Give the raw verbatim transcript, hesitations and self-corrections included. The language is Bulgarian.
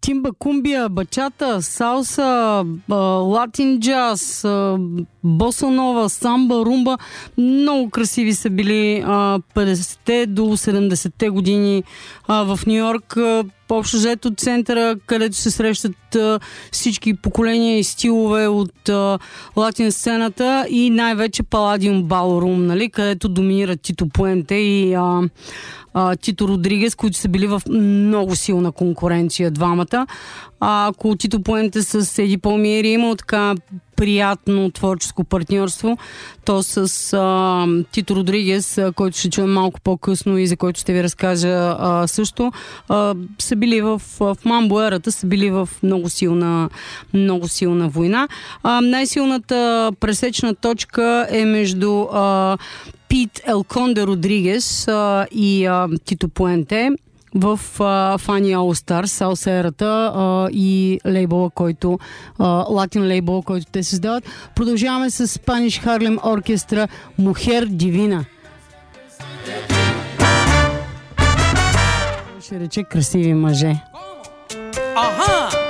тимба, кумбия, бачата, салса, латин джаз, боса нова, самба, румба. Много красиви са били а, петдесетте до седемдесетте години а, в Ню-Йорк. Общо взето центъра, където се срещат а, всички поколения и стилове от а, латин сцената и най-вече Паладиум Балорум, нали, където доминират Тито Пуенте и а, а, Тито Родригес, които са били в много силна конкуренция двамата. А, ако Тито Пуенте с Еди Палмиери имал така приятно творческо партньорство, то с а, Тито Родригес, а, който ще чуем малко по-късно и за който ще ви разкажа а, също, а, са били в, в мамбо-ерата, са били в много силна, много силна война. А, най-силната пресечна точка е между а, Пит Ел Конде Родригес а, и а, Тито Пуенте в Фани All Stars, салса ерата и лейбъла, който латин лейбъл, който те създават. Продължаваме с Spanish Harlem Orchestra Mujer Divina. Ще рече красиви мъже. Аха!